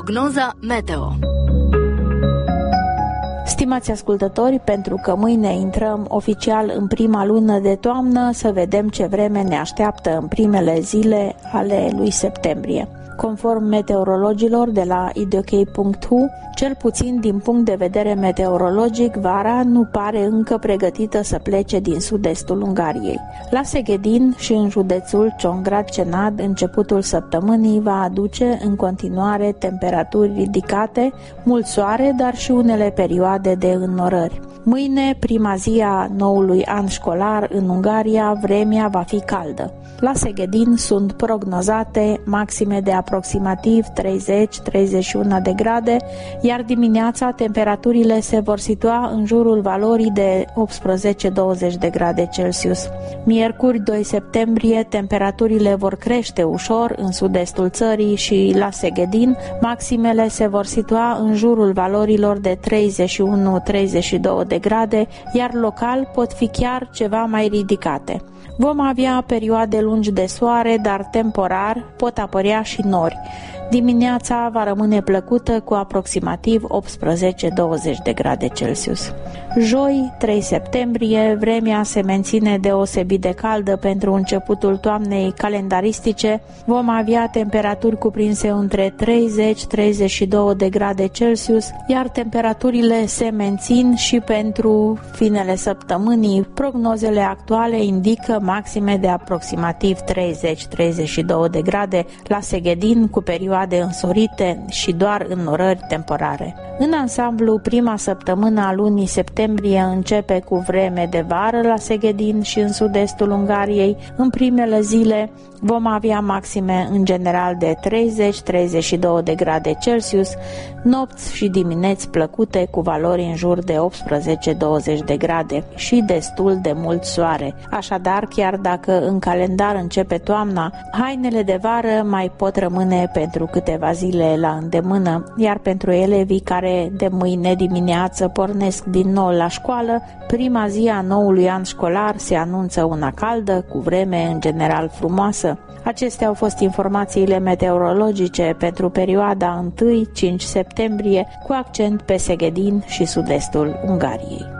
Prognoza meteo. Stimați ascultători, pentru că mâine intrăm oficial în prima lună de toamnă, să vedem ce vreme ne așteaptă în primele zile ale lui septembrie. Conform meteorologilor de la idok.hu, cel puțin din punct de vedere meteorologic, vara nu pare încă pregătită să plece din sud-estul Ungariei. La Seghedin și în județul Csongrád-Csanád, începutul săptămânii va aduce în continuare temperaturi ridicate, mult soare, dar și unele perioade de înnorări. Mâine, prima zi a noului an școlar în Ungaria, vremea va fi caldă. La Seghedin sunt prognozate maxime de aproximativ 30-31 de grade, iar dimineața temperaturile se vor situa în jurul valorii de 18-20 de grade Celsius. Miercuri, 2 septembrie, temperaturile vor crește ușor în sud-estul țării și la Seghedin maximele se vor situa în jurul valorilor de 31-32 de grade, iar local pot fi chiar ceva mai ridicate. Vom avea perioade lungi de soare, dar temporar pot apărea și nori. Dimineața va rămâne plăcută cu aproximativ 18-20 de grade Celsius. Joi, 3 septembrie, vremea se menține deosebit de caldă pentru începutul toamnei calendaristice. Vom avea temperaturi cuprinse între 30-32 de grade Celsius, iar temperaturile se mențin și pentru finele săptămânii. Prognozele actuale indică maxime de aproximativ 30-32 de grade la Seghedin, cu perioade însorite și doar înnorări temporare. În ansamblu, prima săptămână a lunii septembrie începe cu vreme de vară la Seghedin și în sud-estul Ungariei. În primele zile vom avea maxime în general de 30-32 de grade Celsius, nopți și dimineți plăcute cu valori în jur de 18-20 de grade și destul de mult soare. Așadar, chiar dacă în calendar începe toamna, hainele de vară mai pot rămâne pentru câteva zile la îndemână, iar pentru elevii care de mâine dimineață pornesc din nou la școală, prima zi a noului an școlar se anunță una caldă, cu vreme în general frumoasă. Acestea au fost informațiile meteorologice pentru perioada 1-5 septembrie, cu accent pe Seghedin și sud-estul Ungariei.